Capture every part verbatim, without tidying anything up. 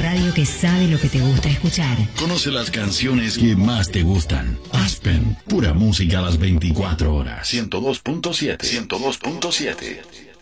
radio que sabe lo que te gusta escuchar. Conoce las canciones que más te gustan. Aspen, pura música a las veinticuatro horas. ciento dos punto siete. ciento dos punto siete.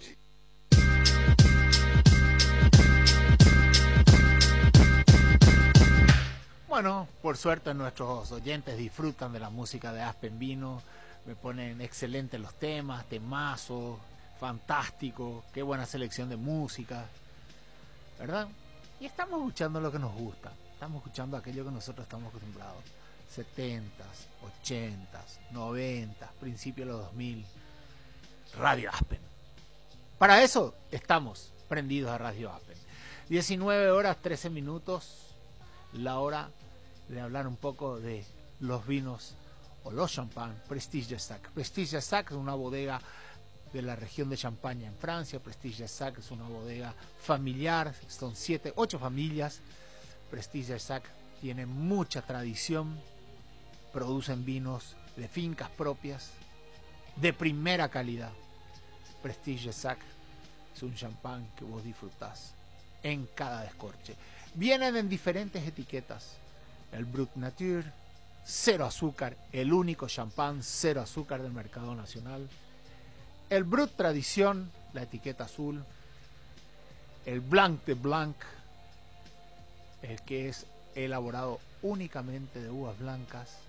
Bueno, por suerte nuestros oyentes disfrutan de la música de Aspen Vino. Me ponen excelentes los temas, temazos, fantástico, qué buena selección de música, ¿verdad? Y estamos escuchando lo que nos gusta, estamos escuchando aquello que nosotros estamos acostumbrados. setentas, ochentas, noventas, principios de los dos mil. Radio Aspen. Para eso estamos prendidos a Radio Aspen. diecinueve horas trece minutos, la hora de hablar un poco de los vinos o los champán Prestige Jacques. Prestige Jacques es una bodega de la región de Champaña en Francia. Prestige Jacques es una bodega familiar, son siete, ocho familias. Prestige Jacques tiene mucha tradición, producen vinos de fincas propias, de primera calidad. Prestige Jacques es un champán que vos disfrutás en cada descorche. Vienen en diferentes etiquetas. El Brut Nature, cero azúcar, el único champán cero azúcar del mercado nacional. El Brut Tradición, la etiqueta azul. El Blanc de Blanc, el que es elaborado únicamente de uvas blancas.